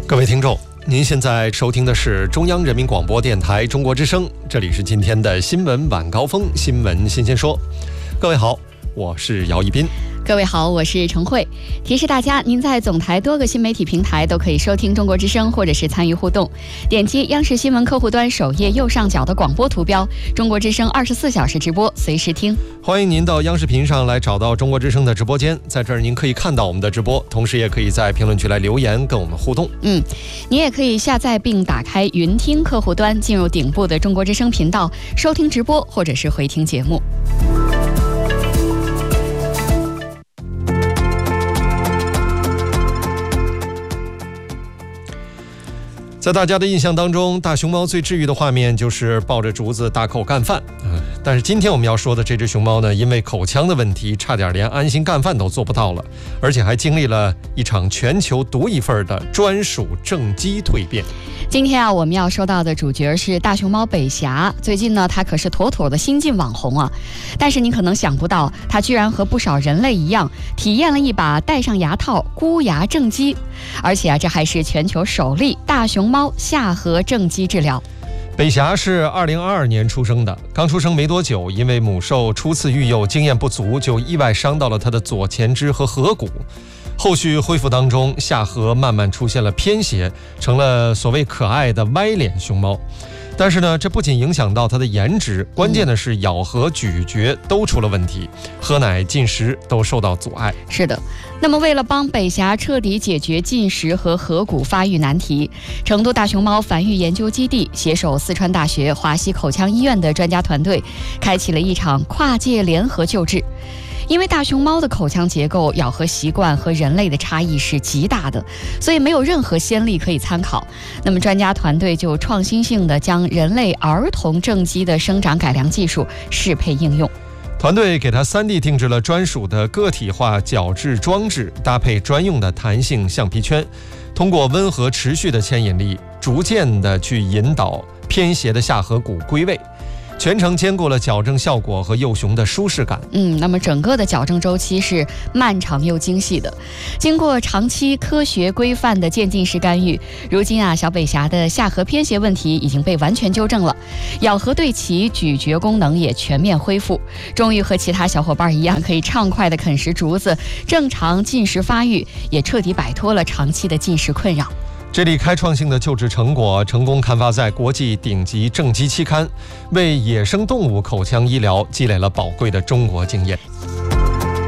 各位听众，您现在收听的是中央人民广播电台中国之声，这里是今天的新闻晚高峰，新闻新鲜说。各位好，我是姚一斌。 各位好，我是程慧。提示大家，您在总台多个新媒体平台都可以收听中国之声，或者是参与互动。点击央视新闻客户端首页右上角的广播图标，中国之声24小时直播，随时听。 欢迎您到央视频上来找到中国之声的直播间，在这儿您可以看到我们的直播，同时也可以在评论区来留言跟我们互动。 你也可以下载并打开云听客户端，进入顶部的中国之声频道，收听直播或者是回听节目。 在大家的印象当中，大熊猫最治愈的画面就是抱着竹子大口干饭。但是今天我们要说的这只熊猫呢，因为口腔的问题，差点连安心干饭都做不到了，而且还经历了一场全球独一份的专属正畸蜕变。 今天我们要说到的主角是大熊猫北霞。最近呢，它可是妥妥的新晋网红啊。但是你可能想不到，它居然和不少人类一样，体验了一把戴上牙套箍牙正畸，而且这还是全球首例大熊猫下颌正畸治疗。 北霞是2022年出生的，刚出生没多久，因为母兽初次育幼经验不足，就意外伤到了它的左前肢和颌骨。后续恢复当中，下颌慢慢出现了偏斜，成了所谓可爱的歪脸熊猫。但是呢，这不仅影响到它的颜值，关键的是咬合、咀嚼都出了问题，喝奶、进食都受到阻碍。 是的，那么为了帮北霞彻底解决进食和颌骨发育难题，成都大熊猫繁育研究基地携手四川大学华西口腔医院的专家团队，开启了一场跨界联合救治。因为大熊猫的口腔结构、咬合习惯和人类的差异是极大的，所以没有任何先例可以参考。那么专家团队就创新性的将人类儿童正畸的生长改良技术适配应用。 团队给它3D 定制了专属的个体化矫治装置，搭配专用的弹性橡皮圈，通过温和持续的牵引力，逐渐的去引导偏斜的下颌骨归位。全程兼顾了矫正效果和幼熊的舒适感。 那么整个的矫正周期是漫长又精细的，经过长期科学规范的渐进式干预，如今小北霞的下颌偏斜问题已经被完全纠正了，咬合对齐，咀嚼功能也全面恢复，终于和其他小伙伴一样，可以畅快地啃食竹子，正常进食发育，也彻底摆脱了长期的进食困扰。 这里开创性的救治成果成功刊发在国际顶级正畸期刊，为野生动物口腔医疗积累了宝贵的中国经验。